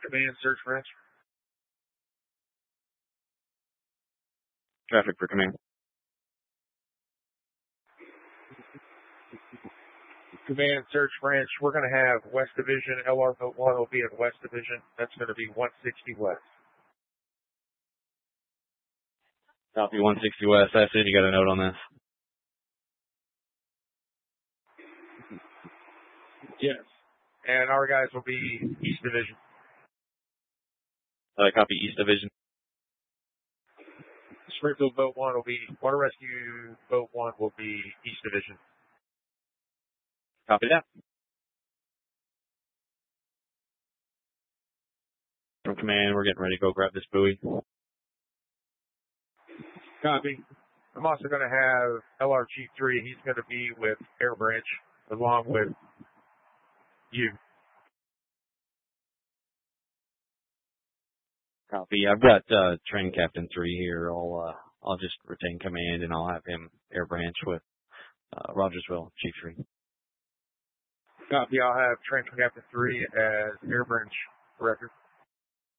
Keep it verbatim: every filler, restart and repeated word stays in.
Command, search branch. Traffic for command. Command, search branch. We're going to have West Division. L R Boat one will be at West Division. That's going to be one sixty West. Copy one sixty West. That's it. You got a note on this? Yes. And our guys will be East Division. Uh, copy East Division. Springfield Boat one will be, Water Rescue Boat one will be East Division. Copy that. From command, we're getting ready to go grab this buoy. Copy. I'm also going to have L R G three. He's going to be with Air Branch along with you. Copy. I've got uh, Train Captain three here. I'll uh, I'll just retain command and I'll have him Air Branch with uh, Rogersville Chief three. Copy. I'll have Train Captain three as Air Branch Director.